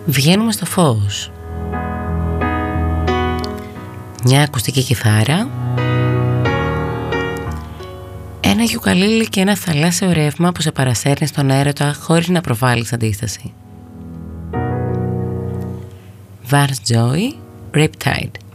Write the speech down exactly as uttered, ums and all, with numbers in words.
Βγαίνουμε στο φως. Μια ακουστική κιθάρα, ένα γιουκαλίλι και ένα θαλάσσιο ρεύμα που σε παρασέρνει στον έρωτα χωρίς να προβάλλεις αντίσταση. Vance Joy, Riptide.